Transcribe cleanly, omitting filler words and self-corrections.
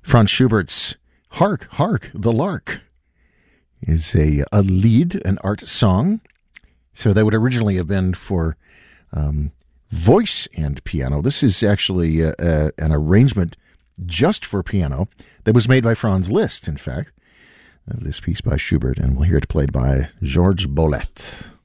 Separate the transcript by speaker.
Speaker 1: Franz Schubert's Hark, Hark, the Lark is a lied, an art song. So that would originally have been for voice and piano. This is actually an arrangement just for piano that was made by Franz Liszt, in fact, of this piece by Schubert, and we'll hear it played by Georges Bolet.